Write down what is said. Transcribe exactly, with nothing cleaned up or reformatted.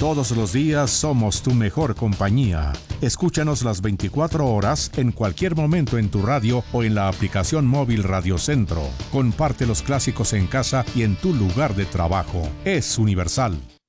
Todos los días somos tu mejor compañía. Escúchanos las veinticuatro horas en cualquier momento en tu radio o en la aplicación móvil Radio Centro. Comparte los clásicos en casa y en tu lugar de trabajo. Es Universal.